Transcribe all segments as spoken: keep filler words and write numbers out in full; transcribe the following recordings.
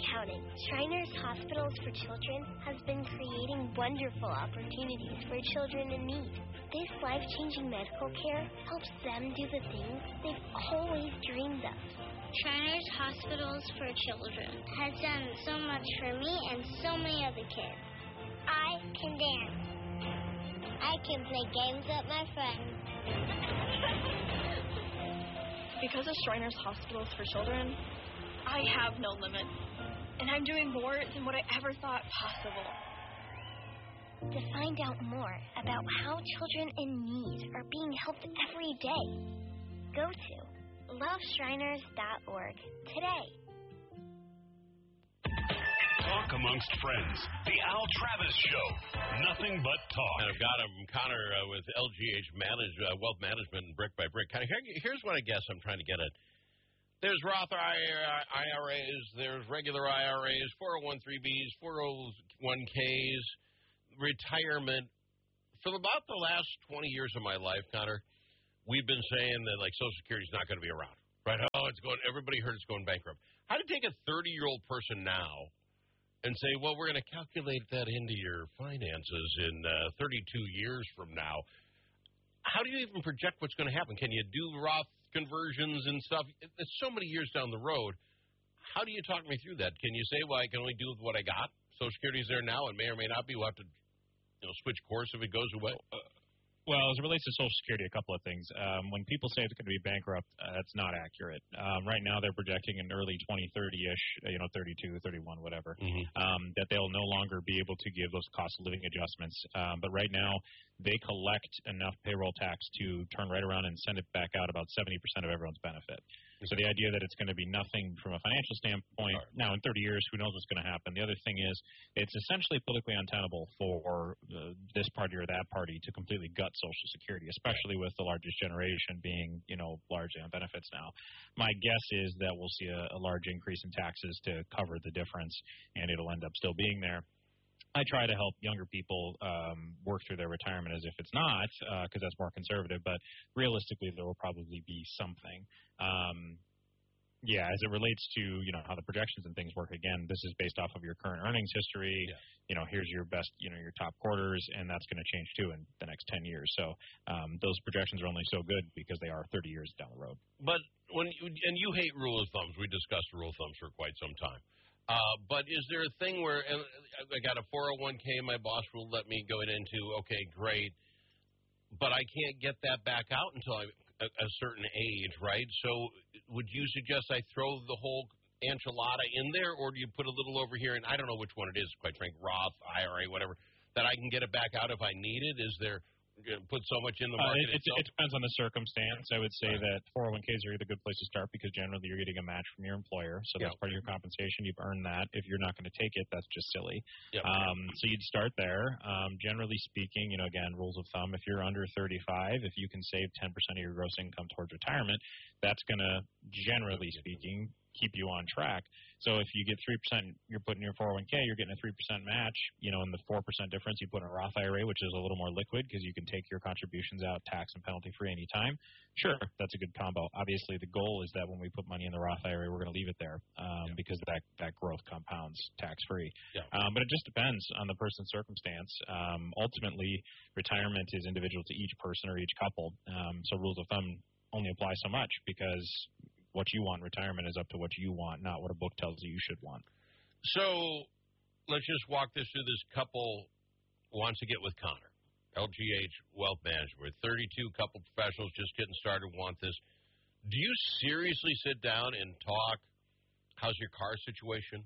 counting. Shriners Hospitals for Children has been creating wonderful opportunities for children in need. This life-changing medical care helps them do the things they've always dreamed of. Shriners Hospitals for Children has done so much for me and so many other kids. I can dance. I can play games with my friends. Because of Shriners Hospitals for Children, I have no limits, and I'm doing more than what I ever thought possible. To find out more about how children in need are being helped every day, go to love shriners dot org today. Talk amongst friends. The Al Travis Show. Nothing but talk. And I've got him, Connor, uh, with L G H manage, uh, Wealth Management and Brick by Brick. Kind of, here, here's what I guess I'm trying to get at. There's Roth I R As, there's regular I R As, four oh one three Bs, four oh one Ks, retirement. For about the last twenty years of my life, Connor, we've been saying that, like, Social Security is not going to be around. Right? Oh, it's going. Everybody heard it's going bankrupt. How do you take a thirty-year-old person now and say, well, we're going to calculate that into your finances in uh, thirty-two years from now? How do you even project what's going to happen? Can you do Roth conversions and stuff? It's so many years down the road. How do you talk me through that? Can you say, well, I can only do with what I got? Social Security's there now. It may or may not be. We'll have to, you know, switch course if it goes away. Uh, well, as it relates to Social Security, a couple of things. Um, when people say it's going to be bankrupt, uh, that's not accurate. Um, right now, they're projecting in early twenty thirty-ish, you know, thirty-two, thirty-one, whatever, mm-hmm. um, that they'll no longer be able to give those cost of living adjustments. Um, but right now, they collect enough payroll tax to turn right around and send it back out about seventy percent of everyone's benefit. So the idea that it's going to be nothing from a financial standpoint, right. Now in thirty years, who knows what's going to happen. The other thing is it's essentially politically untenable for uh, this party or that party to completely gut Social Security, especially with the largest generation being, you know, largely on benefits now. My guess is that we'll see a, a large increase in taxes to cover the difference, and it'll end up still being there. I try to help younger people um, work through their retirement as if it's not, because uh, that's more conservative. But realistically, there will probably be something. Um, yeah, as it relates to, you know, how the projections and things work, again, this is based off of your current earnings history. Yeah. You know, here's your best, you know, your top quarters, and that's going to change, too, in the next ten years. So um, those projections are only so good because they are thirty years down the road. But when you, and you hate rule of thumbs. We discussed rule of thumbs for quite some time. Uh, but is there a thing where and I got a four oh one K my boss will let me go into, okay, great, but I can't get that back out until I'm a, a certain age, right? So would you suggest I throw the whole enchilada in there, or do you put a little over here, and I don't know which one it is, quite frankly, Roth, I R A, whatever, that I can get it back out if I need it? Is there put so much in the market uh, it, it, it depends on the circumstance. I would say right. that four oh one Ks are a good place to start because generally you're getting a match from your employer, so that's yep. part of your compensation. You've earned that. If you're not going to take it, that's just silly. Yep. Um, so you'd start there. Um, generally speaking, you know, again, rules of thumb, if you're under thirty-five, if you can save ten percent of your gross income towards retirement, that's going to, generally speaking, keep you on track. So if you get three percent, you're putting your four oh one K, you're getting a three percent match, you know, and the four percent difference you put in a Roth I R A, which is a little more liquid because you can take your contributions out tax and penalty free anytime. Sure, that's a good combo. Obviously, the goal is that when we put money in the Roth I R A, we're going to leave it there um, yeah. because that, that growth compounds tax free. Yeah. Um, but it just depends on the person's circumstance. Um, ultimately, retirement is individual to each person or each couple. Um, so rules of thumb only apply so much because what you want in retirement is up to what you want, not what a book tells you you should want. So let's just walk this through. This couple wants to get with Connor, L G H Wealth Management. thirty-two couple professionals just getting started want this. Do you seriously sit down and talk, how's your car situation?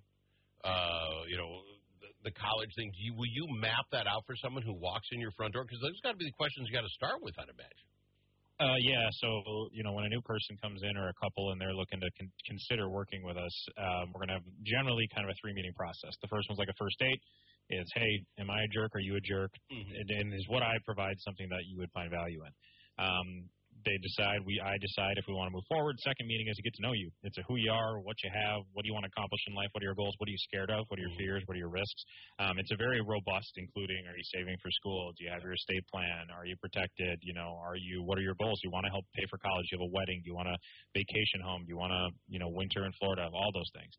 Uh, you know, the, the college thing. Do you, will you map that out for someone who walks in your front door? Because those got to be the questions you got to start with, I'd imagine. Uh, yeah, so, you know, when a new person comes in or a couple and they're looking to con- consider working with us, um, we're going to have generally kind of a three-meeting process. The first one's like a first date. It's, hey, am I a jerk? Are you a jerk? Mm-hmm. And, and is what I provide something that you would find value in? Um, they decide, we I decide if we want to move forward. Second meeting is to get to know you. It's a who you are, what you have, what do you want to accomplish in life, what are your goals, what are you scared of, what are your fears, what are your risks. Um, it's a very robust, including, are you saving for school? Do you have your estate plan? Are you protected? You know, are you, what are your goals? Do you want to help pay for college? Do you have a wedding? Do you want a vacation home? Do you want to, you know, winter in Florida? All those things.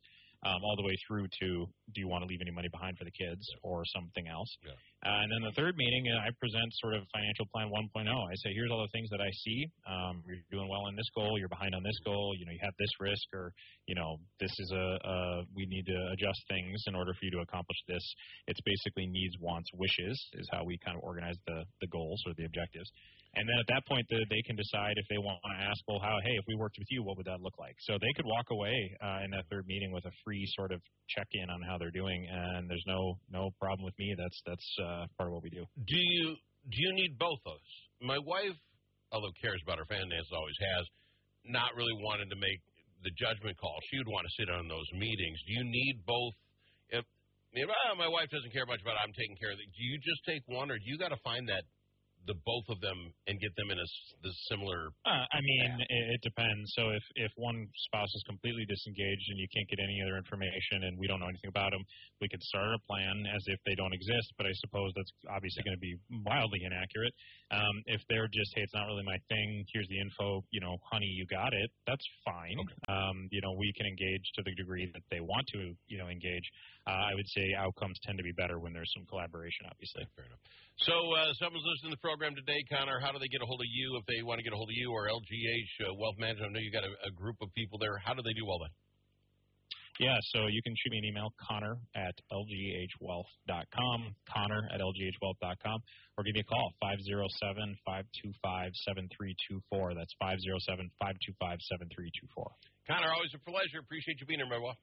um, all the way through to, do you want to leave any money behind for the kids or something else? Yeah. Uh, and then the third meeting, uh, I present sort of financial plan one point oh. I say, here's all the things that I see. Um, you're doing well on this goal. You're behind on this goal. You know, you have this risk, or, you know, this is a, a we need to adjust things in order for you to accomplish this. It's basically needs, wants, wishes is how we kind of organize the, the goals or the objectives. And then at that point, the, they can decide if they want to ask, well, how, hey, if we worked with you, what would that look like? So they could walk away uh, in that third meeting with a free sort of check-in on how they're doing, and there's no no problem with me. That's that's uh, part of what we do. Do you do you need both of us? My wife, although cares about her finances, always has, not really wanted to make the judgment call. She would want to sit on those meetings. Do you need both? If, if oh, my wife doesn't care much about it, I'm taking care of it. Do you just take one, or do you got to find that the both of them and get them in a the similar? Uh, I mean, it, it depends. So if, if one spouse is completely disengaged and you can't get any other information and we don't know anything about them, we could start a plan as if they don't exist. But I suppose that's obviously going to be wildly inaccurate. Um, if they're just, hey, it's not really my thing, here's the info, you know, honey, you got it, that's fine. Okay. Um, you know, we can engage to the degree that they want to, you know, engage. Uh, I would say outcomes tend to be better when there's some collaboration, obviously. Fair enough. So uh, someone's listening to the program today, Connor. How do they get a hold of you if they want to get a hold of you or L G H uh, Wealth Management? I know you got a, a group of people there. How do they do all that? Yeah, so you can shoot me an email, Connor at L G H wealth dot com, Connor at L G H wealth dot com, or give me a call, five oh seven, five two five, seven three two four. That's five oh seven, five two five, seven three two four. Connor, always a pleasure. Appreciate you being here, my boy.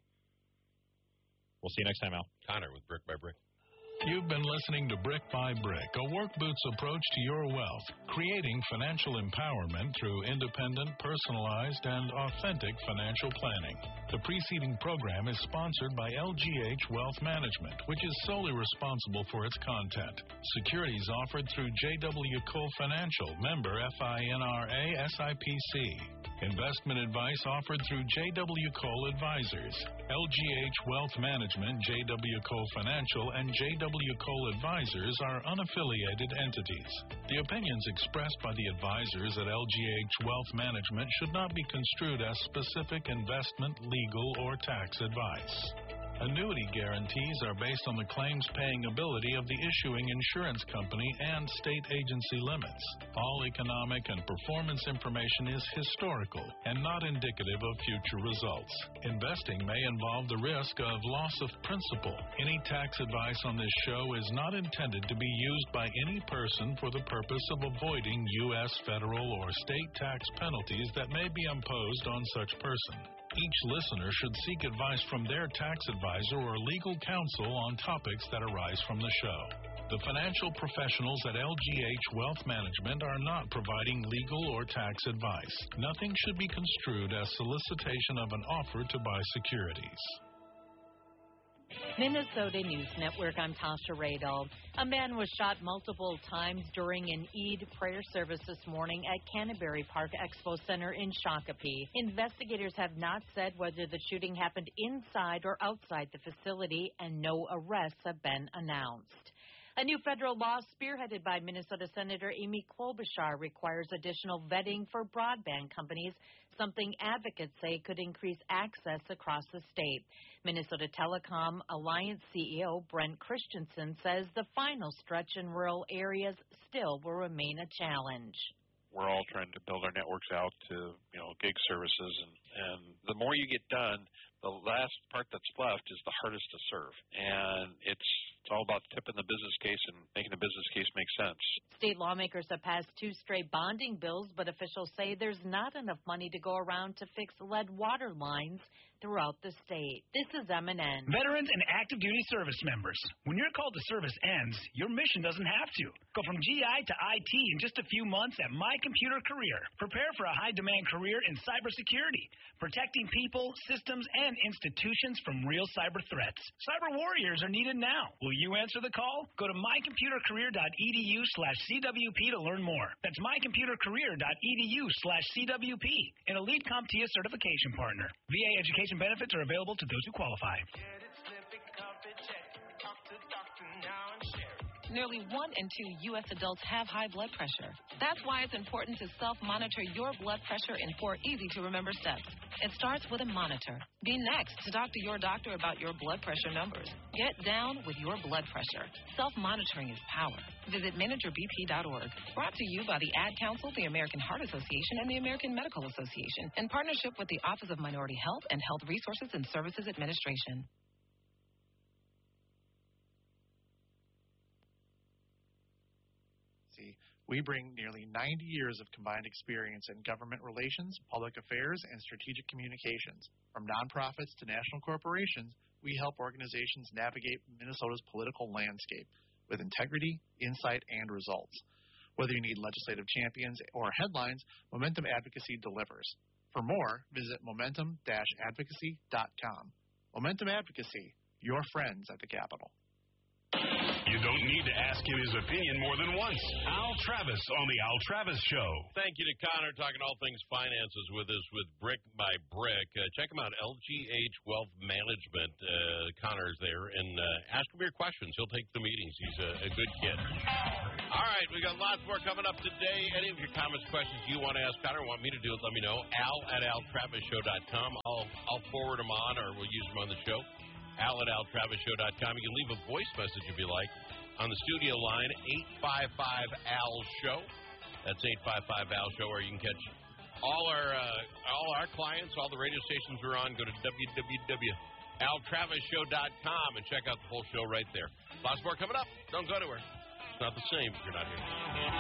We'll see you next time, Al. Connor with Brick by Brick. You've been listening to Brick by Brick, a work boots approach to your wealth, creating financial empowerment through independent, personalized, and authentic financial planning. The preceding program is sponsored by L G H Wealth Management, which is solely responsible for its content. Securities offered through J W Cole Financial, member FINRA S I P C. Investment advice offered through J W Cole Advisors. L G H Wealth Management, J W Cole Financial, and J W Cole Advisors are unaffiliated entities. The opinions expressed by the advisors at L G H Wealth Management should not be construed as specific investment, legal, or tax advice. Annuity guarantees are based on the claims-paying ability of the issuing insurance company and state agency limits. All economic and performance information is historical and not indicative of future results. Investing may involve the risk of loss of principal. Any tax advice on this show is not intended to be used by any person for the purpose of avoiding U S federal or state tax penalties that may be imposed on such person. Each listener should seek advice from their tax advisor or legal counsel on topics that arise from the show. The financial professionals at L G H Wealth Management are not providing legal or tax advice. Nothing should be construed as solicitation of an offer to buy securities. Minnesota News Network, I'm Tasha Radel. A man was shot multiple times during an Eid prayer service this morning at Canterbury Park Expo Center in Shakopee. Investigators have not said whether the shooting happened inside or outside the facility, and no arrests have been announced. A new federal law spearheaded by Minnesota Senator Amy Klobuchar requires additional vetting for broadband companies, something advocates say could increase access across the state. Minnesota Telecom Alliance C E O Brent Christensen says the final stretch in rural areas still will remain a challenge. We're all trying to build our networks out to, you know, gig services, and, and the more you get done, the last part that's left is the hardest to serve. And it's It's all about tipping the business case and making the business case make sense. State lawmakers have passed two stray bonding bills, but officials say there's not enough money to go around to fix lead water lines throughout the state. This is M and N. Veterans and active duty service members, when your call to service ends, your mission doesn't have to. Go from G I to I T in just a few months at My Computer Career. Prepare for a high-demand career in cybersecurity, protecting people, systems, and institutions from real cyber threats. Cyber warriors are needed now. Will you answer the call? Go to my computer career dot e d u slash C W P to learn more. That's my computer career dot e d u slash C W P, an elite CompTIA certification partner. V A education benefits are available to those who qualify. nearly one in two U S adults have high blood pressure. That's why it's important to self-monitor your blood pressure in four easy-to-remember steps. It starts with a monitor. Be next to talk to your doctor about your blood pressure numbers. Get down with your blood pressure. Self-monitoring is power. Visit manager b p dot org. Brought to you by the Ad Council, the American Heart Association, and the American Medical Association, in partnership with the Office of Minority Health and Health Resources and Services Administration. We bring nearly ninety years of combined experience in government relations, public affairs, and strategic communications. From nonprofits to national corporations, we help organizations navigate Minnesota's political landscape with integrity, insight, and results. Whether you need legislative champions or headlines, Momentum Advocacy delivers. For more, visit momentum dash advocacy dot com. Momentum Advocacy, your friends at the Capitol. You don't need to ask him his opinion more than once. Al Travis on the Al Travis Show. Thank you to Connor, talking all things finances with us with Brick by Brick. Uh, check him out, L G H Wealth Management. Uh, Connor's there, and uh, ask him your questions. He'll take the meetings. He's a, a good kid. All right, we got lots more coming up today. Any of your comments, questions you want to ask Connor, want me to do it, let me know. Al at al travis show dot com. I'll, I'll forward them on, or we'll use them on the show. Al at al travis show dot com. You can leave a voice message if you like on the studio line, eight five five A L show. That's eight five five A L show, or you can catch all our uh, all our clients, all the radio stations we're on. Go to w w w dot al travis show dot com and check out the whole show right there. Lots more coming up. Don't go anywhere. It's not the same if you're not here.